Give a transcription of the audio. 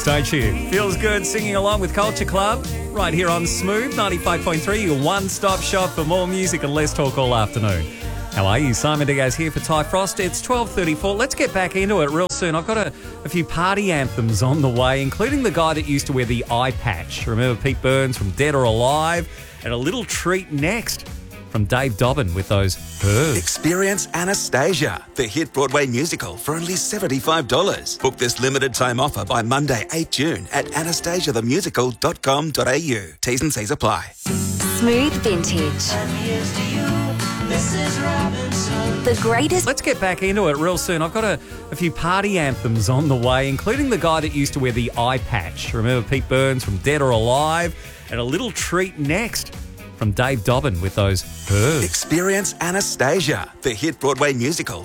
Don't you? Feels good singing along with Culture Club right here on Smooth 95.3, your one-stop shop for more music and less talk all afternoon. How are you? Simon Diaz here for Ty Frost. It's 12:34. Let's get back into it real soon. I've got a few party anthems on the way, including the guy that used to wear the eye patch. Remember Pete Burns from Dead or Alive? And a little treat next from Dave Dobbin with those Birds. Experience Anastasia, the hit Broadway musical, for only $75. Book this limited time offer by Monday, 8 June at anastasiathemusical.com.au. T's and C's apply. Smooth Vintage. The greatest. Let's get back into it real soon. I've got a few party anthems on the way, including the guy that used to wear the eye patch. Remember Pete Burns from Dead or Alive? And a little treat next from Dave Dobbin with those Birds. Experience Anastasia, the hit Broadway musical,